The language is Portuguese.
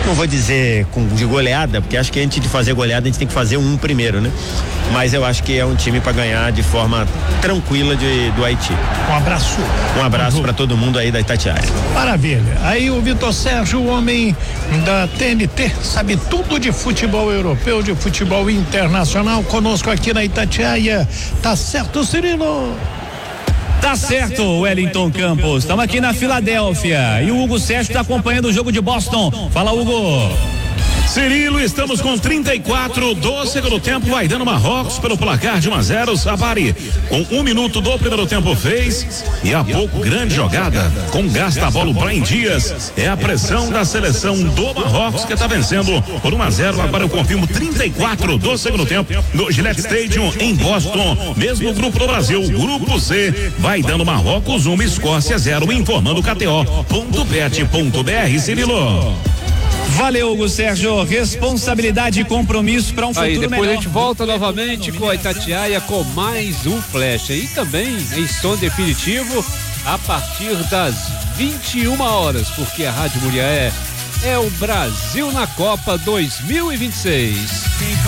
não vou dizer de goleada, porque acho que antes de fazer goleada a gente tem que fazer um primeiro, né? Mas eu acho que é um time para ganhar de forma tranquila do Haiti. Um abraço. Um abraço para todo mundo aí da Itatiaia. Maravilha. Aí o Vitor Sérgio, o homem da TNT, sabe tudo de futebol europeu, de futebol internacional, conosco aqui na Itatiaia. Tá certo, Cirilo? Tá certo, Wellington Campos. Estamos aqui na Filadélfia e o Hugo Sérgio está acompanhando o jogo de Boston. Fala, Hugo. Cirilo, estamos com 34 do segundo tempo, vai dando Marrocos pelo placar de 1-0. Sabari, com 1 minuto do primeiro tempo fez, e há pouco grande jogada, com gasta bola o Brian Dias, é a pressão da seleção do Marrocos que está vencendo por 1-0. Agora eu confirmo 34 do segundo tempo no Gillette Stadium em Boston, mesmo grupo do Brasil, grupo C, vai dando Marrocos 1, Escócia 0, informando KTO.bet.br. Cirilo. Valeu, Hugo Sérgio. Responsabilidade e compromisso para um futuro melhor. Depois a gente volta novamente com a Itatiaia com mais um Flecha. E também em som definitivo a partir das 21 horas, porque a Rádio Muriaé é o Brasil na Copa 2026.